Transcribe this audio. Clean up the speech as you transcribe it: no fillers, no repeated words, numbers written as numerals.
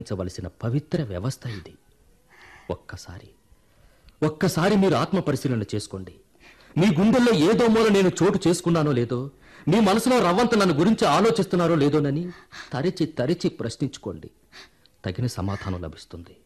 చవలసిన పవిత్ర వ్యవస్థ ఇది. ఒక్కసారి మీరు ఆత్మ పరిశీలన చేసుకోండి. మీ గుండెల్లో ఏదో మూల నేను చోటు చేసుకున్నానో లేదో, మీ మనసులో రవ్వంత నన్ను గురించి ఆలోచిస్తున్నారో లేదోనని తరచి ప్రశ్నించుకోండి. తగిన సమాధానం లభిస్తుంది.